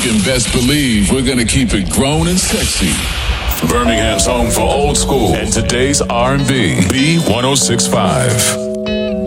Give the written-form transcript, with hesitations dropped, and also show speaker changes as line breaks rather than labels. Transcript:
can best believe we're gonna keep it grown and sexy. Birmingham's home for old school and today's R&B. B 106.5.